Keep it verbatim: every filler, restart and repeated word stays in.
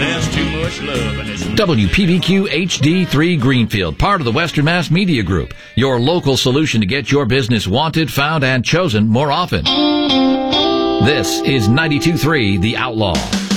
There's too much love in this. W P B Q H D three Greenfield, part of the Western Mass Media Group, your local solution to get your business wanted, found, and chosen more often. This is ninety-two point three The Outlaw.